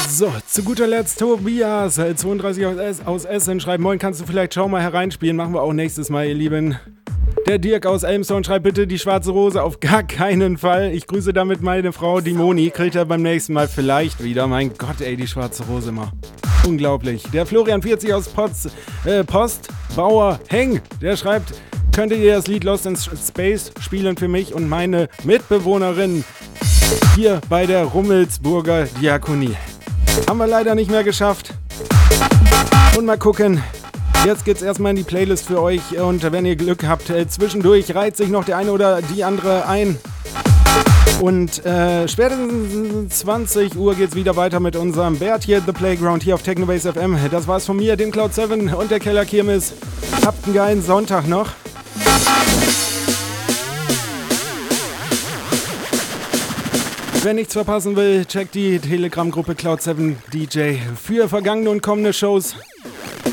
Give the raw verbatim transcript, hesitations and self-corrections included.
So, zu guter Letzt Tobias, zweiunddreißig aus, Es- aus Essen, schreibt: Moin, kannst du vielleicht Schau mal hereinspielen? Machen wir auch nächstes Mal, ihr Lieben. Der Dirk aus Elmstone schreibt: Bitte die schwarze Rose auf gar keinen Fall. Ich grüße damit meine Frau, die Moni. Kriegt er beim nächsten Mal vielleicht wieder. Mein Gott, ey, die schwarze Rose immer. Unglaublich. Der Florian vierzig aus Pots, äh, Post, Bauer Heng, der schreibt: Könntet ihr das Lied Lost in Space spielen für mich und meine Mitbewohnerin hier bei der Rummelsburger Diakonie? Haben wir leider nicht mehr geschafft. Und mal gucken. Jetzt geht's erstmal in die Playlist für euch. Und wenn ihr Glück habt, äh, zwischendurch reiht sich noch der eine oder die andere ein. Und äh, spätestens zwanzig Uhr geht's wieder weiter mit unserem Bert hier, The Playground, hier auf Technobase F M. Das war's von mir, dem Cloud sieben und der Keller Kirmes. Habt einen geilen Sonntag noch. Wer nichts verpassen will, checkt die Telegram-Gruppe Cloud sieben D J für vergangene und kommende Shows.